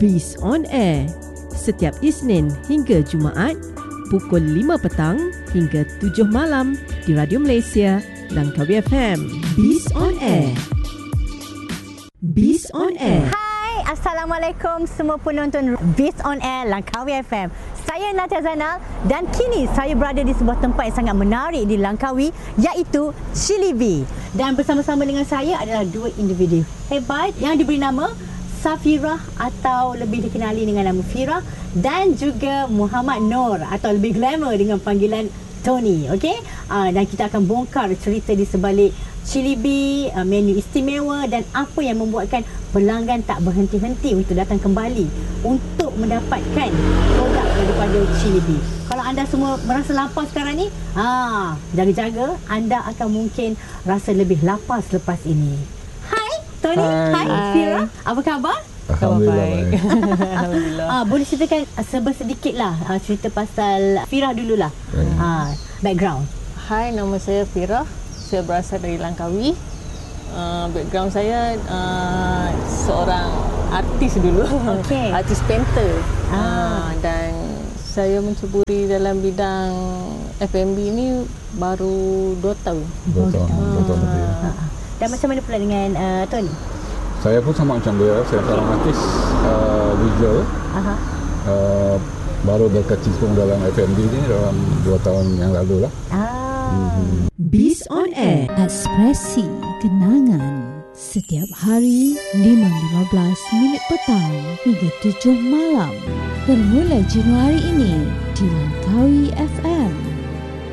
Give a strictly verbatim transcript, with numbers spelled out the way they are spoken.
Biz on Air setiap Isnin hingga Jumaat pukul lima petang hingga tujuh malam di Radio Malaysia Langkawi F M. Biz on Air. Biz on Air. Hai, Assalamualaikum semua penonton Biz on Air Langkawi F M. Saya Natia Zainal dan kini saya berada di sebuah tempat yang sangat menarik di Langkawi, iaitu Chili Bee. Dan bersama-sama dengan saya adalah dua individu hebat yang diberi nama Safirah atau lebih dikenali dengan nama Firah, dan juga Muhammad Noor atau lebih glamour dengan panggilan Tony. Okey, uh, dan kita akan bongkar cerita di sebalik Chili Bee, uh, menu istimewa dan apa yang membuatkan pelanggan tak berhenti-henti untuk datang kembali untuk mendapatkan produk daripada Chili Bee. Kalau anda semua merasa lapar sekarang ni, ah, jaga-jaga, anda akan mungkin rasa lebih lapar selepas ini. Hai Tony, hai, hai Firah, apa khabar? Alhamdulillah baik. Alhamdulillah. Ah, boleh ceritakan sebersedikit lah uh, cerita pasal Firah dululah. Hmm. Ah, background. Hai, nama saya Firah. Saya berasal dari Langkawi. Uh, background saya uh, seorang artis dulu. Okay. Artis painter. Ah. Uh, dan saya menceburi dalam bidang F and B ni baru dua tahun. Dua tahun. Dua tahun lebih. Ah. Dan macam mana pula dengan uh, Tony? Saya pun sama macam dia. Saya seorang artis uh, visual. Aha. Uh, baru berkecimpung dalam F and B ni dalam dua tahun yang lalu lah. Ah. Mm-hmm. Biz on Air. Ekspresi kenangan setiap hari lima lima belas minit petang hingga tujuh malam bermula Januari ini di Langkawi F M.